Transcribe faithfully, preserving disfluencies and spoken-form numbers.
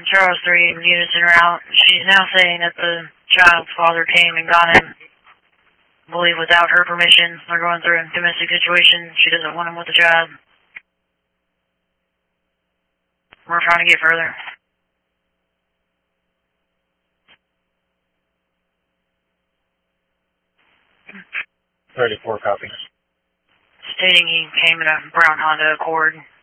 Charles three units in route. She's now saying that the child's father came and got him, I believe without her permission. They're going through a domestic situation. She doesn't want him with the child. We're trying to get further. thirty-four copies. Stating he came in a brown Honda Accord.